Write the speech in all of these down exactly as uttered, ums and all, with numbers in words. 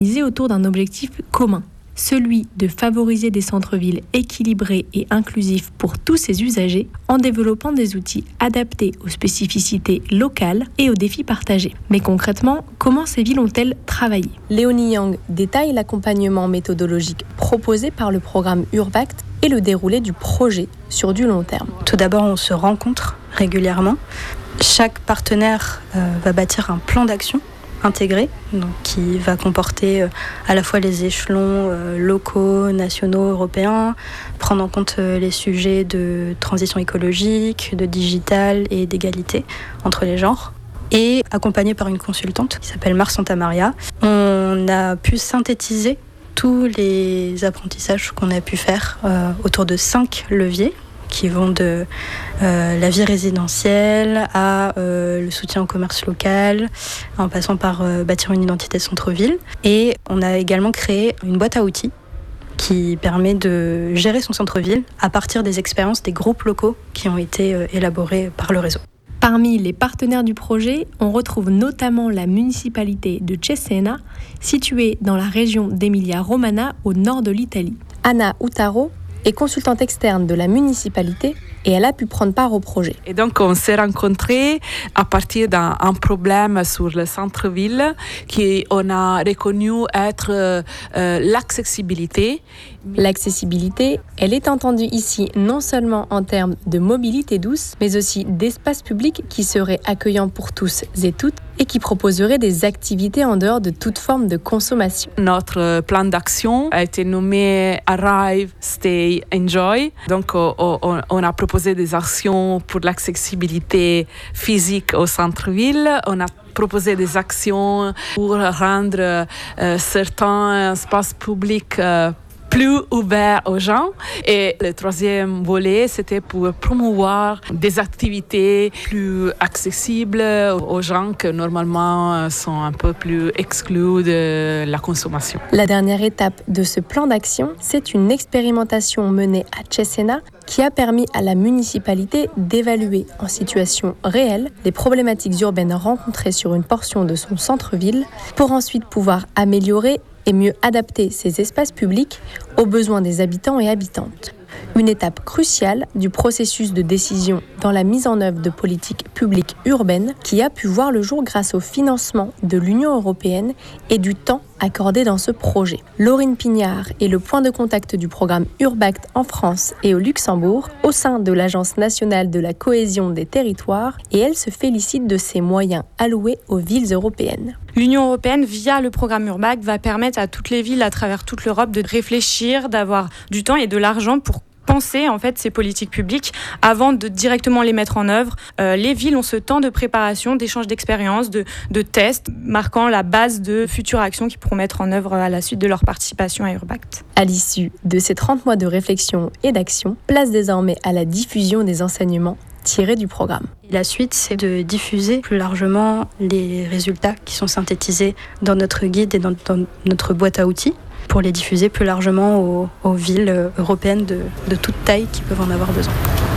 autour d'un objectif commun, celui de favoriser des centres-villes équilibrés et inclusifs pour tous ses usagers en développant des outils adaptés aux spécificités locales et aux défis partagés. Mais concrètement, comment ces villes ont-elles travaillé ? Léonie Yang détaille l'accompagnement méthodologique proposé par le programme Urbact et le déroulé du projet sur du long terme. Tout d'abord, on se rencontre régulièrement. Chaque partenaire euh, va bâtir un plan d'action intégré, donc qui va comporter euh, à la fois les échelons euh, locaux, nationaux, européens, prendre en compte euh, les sujets de transition écologique, de digital et d'égalité entre les genres. Et accompagné par une consultante qui s'appelle Mar Santamaria, on a pu synthétiser tous les apprentissages qu'on a pu faire euh, autour de cinq leviers qui vont de euh, la vie résidentielle à euh, le soutien au commerce local, en passant par euh, bâtir une identité centre-ville. Et on a également créé une boîte à outils qui permet de gérer son centre-ville à partir des expériences des groupes locaux qui ont été euh, élaborés par le réseau. Parmi les partenaires du projet, on retrouve notamment la municipalité de Cesena, située dans la région d'Emilia-Romagna au nord de l'Italie. Anna Utaro est consultante externe de la municipalité et elle a pu prendre part au projet. Et donc on s'est rencontrés à partir d'un un problème sur le centre-ville qu'on a reconnu être euh, l'accessibilité. L'accessibilité, elle est entendue ici non seulement en termes de mobilité douce, mais aussi d'espaces publics qui seraient accueillants pour tous et toutes et qui proposeraient des activités en dehors de toute forme de consommation. Notre plan d'action a été nommé Arrive, Stay, Enjoy. Donc on, on, on a proposé des actions pour l'accessibilité physique au centre-ville. On a proposé des actions pour rendre euh, certains espaces publics euh, plus ouvert aux gens. Et le troisième volet, c'était pour promouvoir des activités plus accessibles aux gens qui normalement sont un peu plus exclus de la consommation. La dernière étape de ce plan d'action, c'est une expérimentation menée à Cesena qui a permis à la municipalité d'évaluer en situation réelle les problématiques urbaines rencontrées sur une portion de son centre-ville pour ensuite pouvoir améliorer et mieux adapter ces espaces publics aux besoins des habitants et habitantes. Une étape cruciale du processus de décision dans la mise en œuvre de politiques publiques urbaines qui a pu voir le jour grâce au financement de l'Union européenne et du temps accordé dans ce projet. Laurine Pignard est le point de contact du programme Urbact en France et au Luxembourg au sein de l'Agence nationale de la cohésion des territoires et elle se félicite de ces moyens alloués aux villes européennes. L'Union européenne, via le programme Urbact, va permettre à toutes les villes à travers toute l'Europe de réfléchir, d'avoir du temps et de l'argent pour penser en fait ces politiques publiques avant de directement les mettre en œuvre. Euh, les villes ont ce temps de préparation, d'échange d'expériences, de, de tests, marquant la base de futures actions qu'ils pourront mettre en œuvre à la suite de leur participation à Urbact. À l'issue de ces trente mois de réflexion et d'action, place désormais à la diffusion des enseignements tirés du programme. La suite, c'est de diffuser plus largement les résultats qui sont synthétisés dans notre guide et dans, dans notre boîte à outils, pour les diffuser plus largement aux, aux villes européennes de, de toute taille qui peuvent en avoir besoin.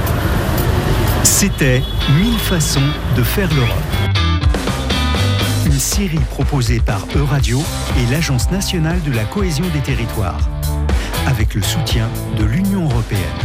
C'était mille façons de faire l'Europe. Une série proposée par Euradio et l'Agence nationale de la cohésion des territoires, avec le soutien de l'Union européenne.